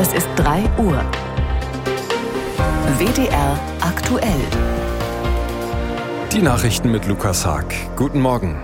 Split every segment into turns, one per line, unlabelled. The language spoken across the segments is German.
Es ist 3 Uhr. WDR aktuell.
Die Nachrichten mit Lukas Haag. Guten Morgen.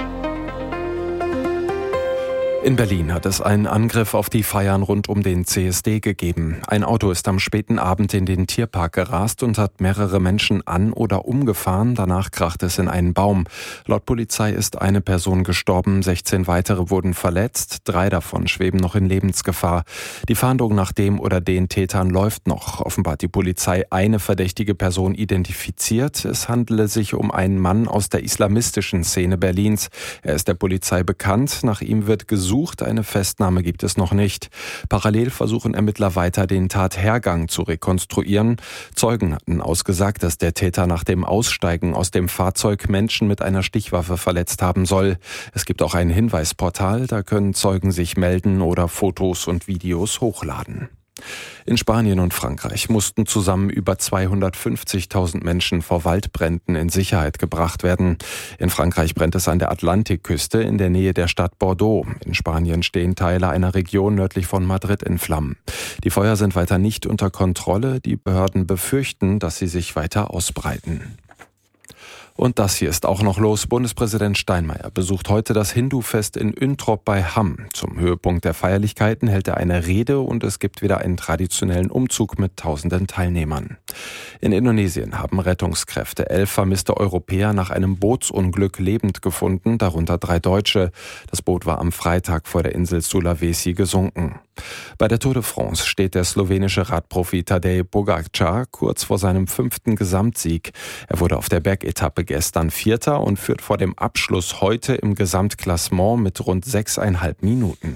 In Berlin hat es einen Angriff auf die Feiern rund um den CSD gegeben. Ein Auto ist am späten Abend in den Tierpark gerast und hat mehrere Menschen an- oder umgefahren. Danach krachte es in einen Baum. Laut Polizei ist eine Person gestorben, 16 weitere wurden verletzt. 3 davon schweben noch in Lebensgefahr. Die Fahndung nach dem oder den Tätern läuft noch. Offenbar hat die Polizei eine verdächtige Person identifiziert. Es handele sich um einen Mann aus der islamistischen Szene Berlins. Er ist der Polizei bekannt. Nach ihm wird gesucht. Eine Festnahme gibt es noch nicht. Parallel versuchen Ermittler weiter, den Tathergang zu rekonstruieren. Zeugen hatten ausgesagt, dass der Täter nach dem Aussteigen aus dem Fahrzeug Menschen mit einer Stichwaffe verletzt haben soll. Es gibt auch ein Hinweisportal, da können Zeugen sich melden oder Fotos und Videos hochladen. In Spanien und Frankreich mussten zusammen über 250.000 Menschen vor Waldbränden in Sicherheit gebracht werden. In Frankreich brennt es an der Atlantikküste in der Nähe der Stadt Bordeaux. In Spanien stehen Teile einer Region nördlich von Madrid in Flammen. Die Feuer sind weiter nicht unter Kontrolle. Die Behörden befürchten, dass sie sich weiter ausbreiten. Und das hier ist auch noch los. Bundespräsident Steinmeier besucht heute das Hindu-Fest in Üntrop bei Hamm. Zum Höhepunkt der Feierlichkeiten hält er eine Rede und es gibt wieder einen traditionellen Umzug mit tausenden Teilnehmern. In Indonesien haben Rettungskräfte 11 vermisste Europäer nach einem Bootsunglück lebend gefunden, darunter 3 Deutsche. Das Boot war am Freitag vor der Insel Sulawesi gesunken. Bei der Tour de France steht der slowenische Radprofi Tadej Pogačar kurz vor seinem 5. Gesamtsieg. Er wurde auf der Bergetappe gestern 4. und führt vor dem Abschluss heute im Gesamtklassement mit rund 6,5 Minuten.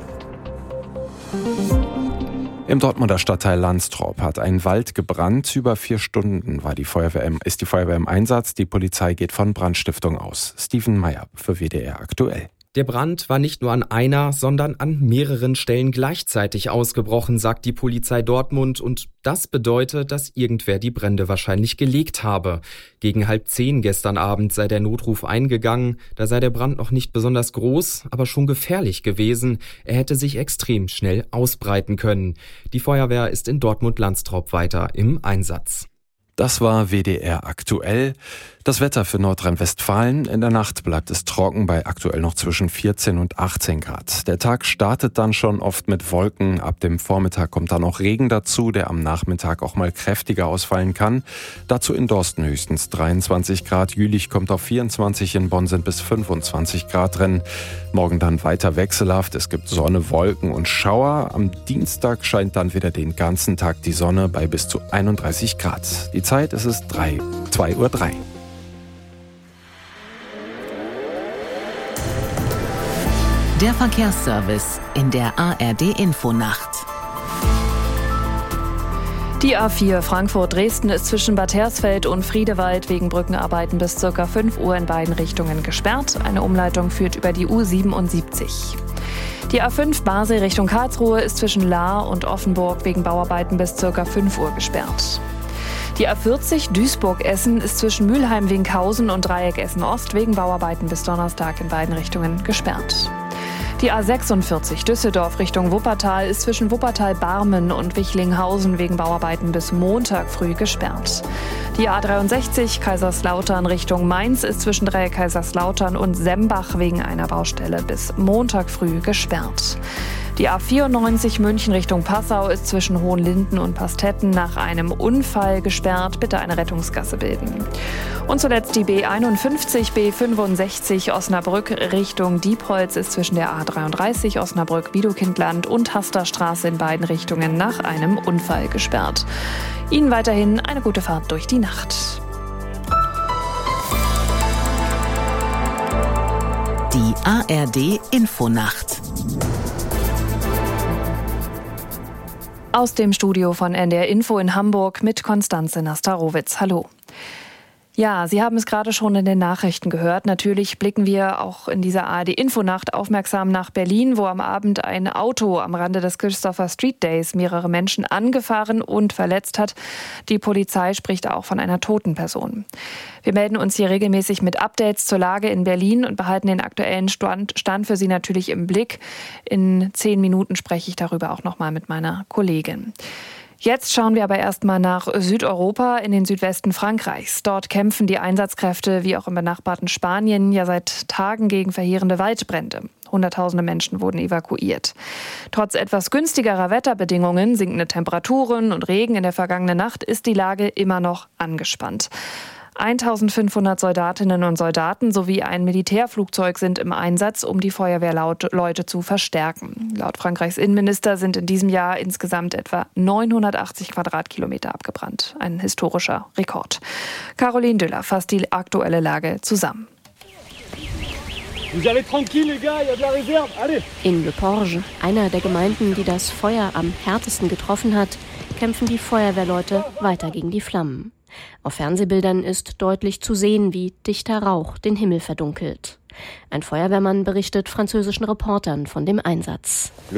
Im Dortmunder Stadtteil Landstrop hat ein Wald gebrannt. Über 4 Stunden ist die Feuerwehr im Einsatz. Die Polizei geht von Brandstiftung aus. Steven Meyer für WDR aktuell.
Der Brand war nicht nur an einer, sondern an mehreren Stellen gleichzeitig ausgebrochen, sagt die Polizei Dortmund. Und das bedeutet, dass irgendwer die Brände wahrscheinlich gelegt habe. Gegen 9:30 gestern Abend sei der Notruf eingegangen. Da sei der Brand noch nicht besonders groß, aber schon gefährlich gewesen. Er hätte sich extrem schnell ausbreiten können. Die Feuerwehr ist in Dortmund-Landstrop weiter im Einsatz.
Das war WDR aktuell. Das Wetter für Nordrhein-Westfalen. In der Nacht bleibt es trocken bei aktuell noch zwischen 14 und 18 Grad. Der Tag startet dann schon oft mit Wolken. Ab dem Vormittag kommt dann noch Regen dazu, der am Nachmittag auch mal kräftiger ausfallen kann. Dazu in Dorsten höchstens 23 Grad. Jülich kommt auf 24, in Bonn sind bis 25 Grad drin. Morgen dann weiter wechselhaft. Es gibt Sonne, Wolken und Schauer. Am Dienstag scheint dann wieder den ganzen Tag die Sonne bei bis zu 31 Grad. Die Zeit ist 2:03 Uhr.
Der Verkehrsservice in der ARD-Infonacht.
Die A4 Frankfurt-Dresden ist zwischen Bad Hersfeld und Friedewald wegen Brückenarbeiten bis ca. 5 Uhr in beiden Richtungen gesperrt. Eine Umleitung führt über die U77. Die A5 Basel Richtung Karlsruhe ist zwischen Lahr und Offenburg wegen Bauarbeiten bis ca. 5 Uhr gesperrt. Die A40 Duisburg-Essen ist zwischen Mülheim-Winkhausen und Dreieck Essen-Ost wegen Bauarbeiten bis Donnerstag in beiden Richtungen gesperrt. Die A46 Düsseldorf Richtung Wuppertal ist zwischen Wuppertal-Barmen und Wichlinghausen wegen Bauarbeiten bis Montag früh gesperrt. Die A63 Kaiserslautern Richtung Mainz ist zwischen Dreieck Kaiserslautern und Sembach wegen einer Baustelle bis Montag früh gesperrt. Die A94 München Richtung Passau ist zwischen Hohenlinden und Pastetten nach einem Unfall gesperrt. Bitte eine Rettungsgasse bilden. Und zuletzt die B51, B65 Osnabrück Richtung Diepholz ist zwischen der A33 Osnabrück-Wiedekindland und Hasterstraße in beiden Richtungen nach einem Unfall gesperrt. Ihnen weiterhin eine gute Fahrt durch die Nacht.
Die ARD-Infonacht.
Aus dem Studio von NDR Info in Hamburg mit Konstanze Nastarowitz. Hallo. Ja, Sie haben es gerade schon in den Nachrichten gehört. Natürlich blicken wir auch in dieser ARD-Infonacht aufmerksam nach Berlin, wo am Abend ein Auto am Rande des Christopher Street Days mehrere Menschen angefahren und verletzt hat. Die Polizei spricht auch von einer toten Person. Wir melden uns hier regelmäßig mit Updates zur Lage in Berlin und behalten den aktuellen Stand für Sie natürlich im Blick. In 10 Minuten spreche ich darüber auch noch mal mit meiner Kollegin. Jetzt schauen wir aber erstmal nach Südeuropa, in den Südwesten Frankreichs. Dort kämpfen die Einsatzkräfte, wie auch im benachbarten Spanien, ja seit Tagen gegen verheerende Waldbrände. Hunderttausende Menschen wurden evakuiert. Trotz etwas günstigerer Wetterbedingungen, sinkende Temperaturen und Regen in der vergangenen Nacht ist die Lage immer noch angespannt. 1500 Soldatinnen und Soldaten sowie ein Militärflugzeug sind im Einsatz, um die Feuerwehrleute zu verstärken. Laut Frankreichs Innenminister sind in diesem Jahr insgesamt etwa 980 Quadratkilometer abgebrannt. Ein historischer Rekord. Caroline Düller fasst die aktuelle Lage zusammen.
In Le Porge, einer der Gemeinden, die das Feuer am härtesten getroffen hat, kämpfen die Feuerwehrleute weiter gegen die Flammen. Auf Fernsehbildern ist deutlich zu sehen, wie dichter Rauch den Himmel verdunkelt. Ein Feuerwehrmann berichtet französischen Reportern von dem Einsatz. Der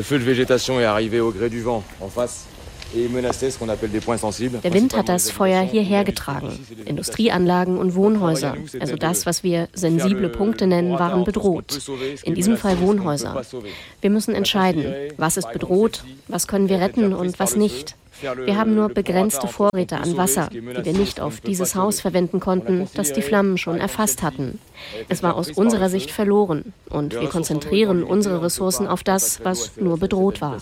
Wind hat das Feuer hierher getragen. Industrieanlagen und Wohnhäuser, also das, was wir sensible Punkte nennen, waren bedroht. In diesem Fall Wohnhäuser. Wir müssen entscheiden, was ist bedroht, was können wir retten und was nicht. Wir haben nur begrenzte Vorräte an Wasser, die wir nicht auf dieses Haus verwenden konnten, das die Flammen schon erfasst hatten. Es war aus unserer Sicht verloren und wir konzentrieren unsere Ressourcen auf das, was nur bedroht war.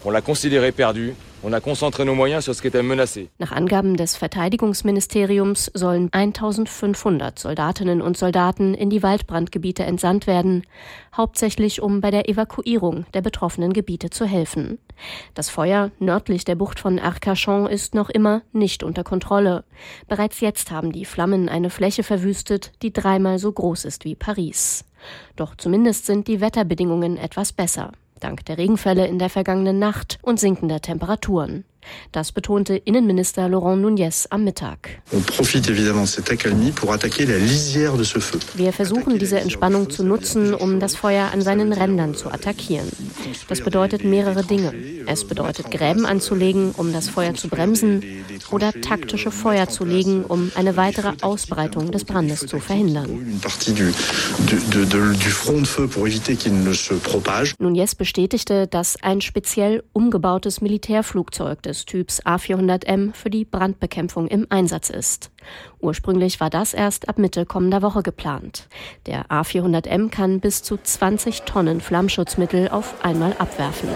Nach Angaben des Verteidigungsministeriums sollen 1500 Soldatinnen und Soldaten in die Waldbrandgebiete entsandt werden, hauptsächlich um bei der Evakuierung der betroffenen Gebiete zu helfen. Das Feuer nördlich der Bucht von Arcachon ist noch immer nicht unter Kontrolle. Bereits jetzt haben die Flammen eine Fläche verwüstet, die 3-mal so groß ist wie Paris. Doch zumindest sind die Wetterbedingungen etwas besser. Dank der Regenfälle in der vergangenen Nacht und sinkender Temperaturen. Das betonte Innenminister Laurent Nunez am Mittag. Wir versuchen, diese Entspannung zu nutzen, um das Feuer an seinen Rändern zu attackieren. Das bedeutet mehrere Dinge. Es bedeutet, Gräben anzulegen, um das Feuer zu bremsen, oder taktische Feuer zu legen, um eine weitere Ausbreitung des Brandes zu verhindern. Nunez bestätigte, dass ein speziell umgebautes Militärflugzeug des Typs A400M für die Brandbekämpfung im Einsatz ist. Ursprünglich war das erst ab Mitte kommender Woche geplant. Der A400M kann bis zu 20 Tonnen Flammschutzmittel auf einmal abwerfen.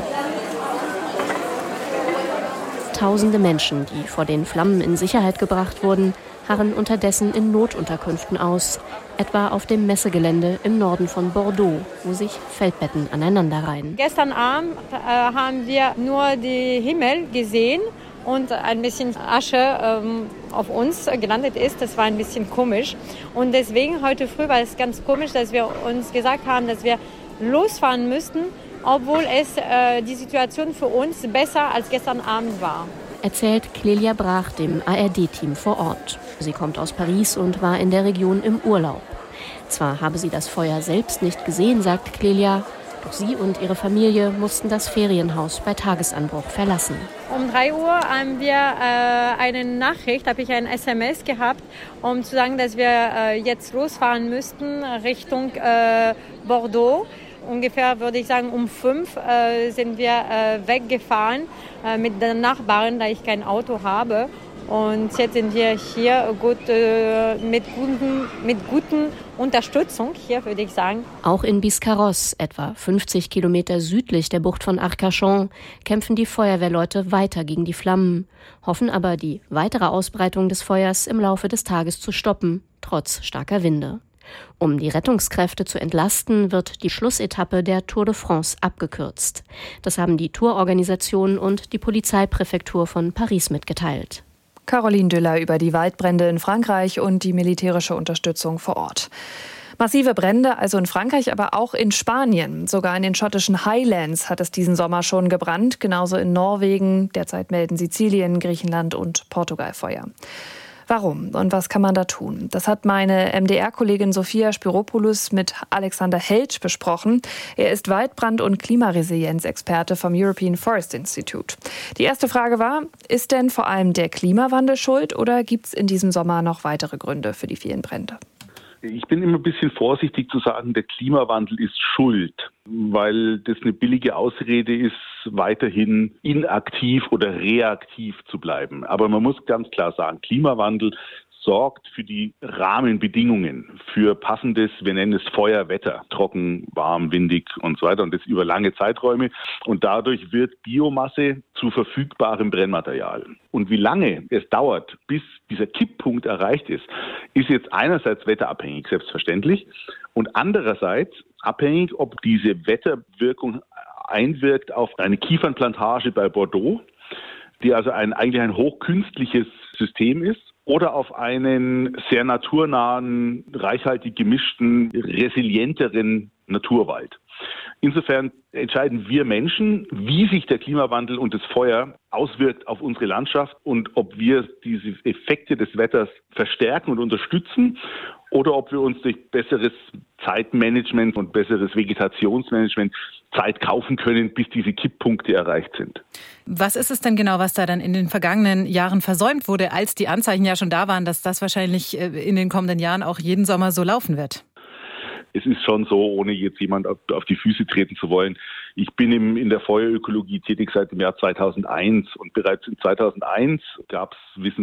Tausende Menschen, die vor den Flammen in Sicherheit gebracht wurden, harren unterdessen in Notunterkünften aus, etwa auf dem Messegelände im Norden von Bordeaux, wo sich Feldbetten aneinanderreihen.
Gestern Abend haben wir nur den Himmel gesehen und ein bisschen Asche auf uns gelandet ist. Das war ein bisschen komisch. Und deswegen heute früh war es ganz komisch, dass wir uns gesagt haben, dass wir losfahren müssten, obwohl es die Situation für uns besser als gestern Abend war.
Erzählt Clélia Brach dem ARD-Team vor Ort. Sie kommt aus Paris und war in der Region im Urlaub. Zwar habe sie das Feuer selbst nicht gesehen, sagt Clélia, doch sie und ihre Familie mussten das Ferienhaus bei Tagesanbruch verlassen.
Um 3 Uhr haben wir eine Nachricht, habe ich ein SMS gehabt, um zu sagen, dass wir jetzt losfahren müssten Richtung Bordeaux. Ungefähr, würde ich sagen, um 5 sind wir weggefahren mit den Nachbarn, da ich kein Auto habe. Und jetzt sind wir hier mit guten Unterstützung hier, würde ich sagen.
Auch in Biscarrosse, etwa 50 Kilometer südlich der Bucht von Arcachon, kämpfen die Feuerwehrleute weiter gegen die Flammen, hoffen aber, die weitere Ausbreitung des Feuers im Laufe des Tages zu stoppen, trotz starker Winde. Um die Rettungskräfte zu entlasten, wird die Schlussetappe der Tour de France abgekürzt. Das haben die Tourorganisation und die Polizeipräfektur von Paris mitgeteilt.
Caroline Düller über die Waldbrände in Frankreich und die militärische Unterstützung vor Ort. Massive Brände also in Frankreich, aber auch in Spanien. Sogar in den schottischen Highlands hat es diesen Sommer schon gebrannt. Genauso in Norwegen. Derzeit melden Sizilien, Griechenland und Portugal Feuer. Warum und was kann man da tun? Das hat meine MDR-Kollegin Sophia Spiropoulos mit Alexander Heltsch besprochen. Er ist Waldbrand- und Klimaresilienzexperte vom European Forest Institute. Die erste Frage war, ist denn vor allem der Klimawandel schuld oder gibt es in diesem Sommer noch weitere Gründe für die vielen Brände?
Ich bin immer ein bisschen vorsichtig zu sagen, der Klimawandel ist schuld, weil das eine billige Ausrede ist, weiterhin inaktiv oder reaktiv zu bleiben. Aber man muss ganz klar sagen, Klimawandel sorgt für die Rahmenbedingungen, für passendes, wir nennen es Feuerwetter, trocken, warm, windig und so weiter und das über lange Zeiträume. Und dadurch wird Biomasse zu verfügbarem Brennmaterial. Und wie lange es dauert, bis dieser Kipppunkt erreicht ist jetzt einerseits wetterabhängig, selbstverständlich, und andererseits abhängig, ob diese Wetterwirkung einwirkt auf eine Kiefernplantage bei Bordeaux, die also eigentlich ein hochkünstliches System ist, oder auf einen sehr naturnahen, reichhaltig gemischten, resilienteren Naturwald. Insofern entscheiden wir Menschen, wie sich der Klimawandel und das Feuer auswirkt auf unsere Landschaft und ob wir diese Effekte des Wetters verstärken und unterstützen oder ob wir uns durch besseres Zeitmanagement und besseres Vegetationsmanagement Zeit kaufen können, bis diese Kipppunkte erreicht sind.
Was ist es denn genau, was da dann in den vergangenen Jahren versäumt wurde, als die Anzeichen ja schon da waren, dass das wahrscheinlich in den kommenden Jahren auch jeden Sommer so laufen wird?
Es ist schon so, ohne jetzt jemand auf die Füße treten zu wollen. Ich bin in der Feuerökologie tätig seit dem Jahr 2001 und bereits in 2001 gab es